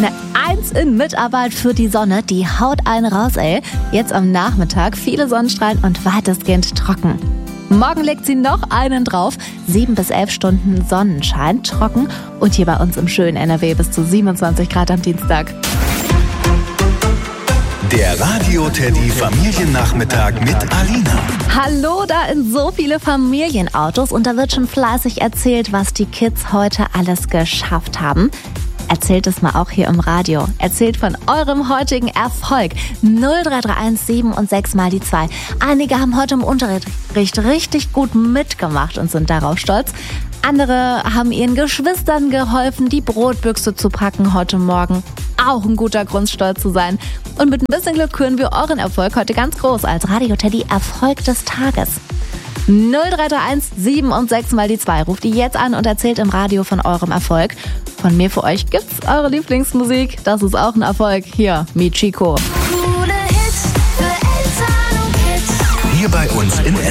Eine 1 in Mitarbeit für die Sonne, die haut einen raus, ey. Jetzt am Nachmittag viele Sonnenstrahlen und weitestgehend trocken. Morgen legt sie noch einen drauf. 7 bis 11 Stunden Sonnenschein, trocken und hier bei uns im schönen NRW bis zu 27 Grad am Dienstag. Der Radio-Teddy Familiennachmittag mit Alina. Hallo, da in so viele Familienautos und da wird schon fleißig erzählt, was die Kids heute alles geschafft haben. Erzählt es mal auch hier im Radio. Erzählt von eurem heutigen Erfolg. 0331 7 und 6 mal die 2. Einige haben heute im Unterricht richtig gut mitgemacht und sind darauf stolz. Andere haben ihren Geschwistern geholfen, die Brotbüchse zu packen heute Morgen. Auch ein guter Grund, stolz zu sein. Und mit ein bisschen Glück küren wir euren Erfolg heute ganz groß als Radio-Teddy Erfolg des Tages. 0331 7 und 6 mal die 2. Ruft ihr jetzt an und erzählt im Radio von eurem Erfolg. Von mir für euch gibt's eure Lieblingsmusik. Das ist auch ein Erfolg. Hier, Michiko. Coole Hits für Eltern und Kids. Hier bei uns in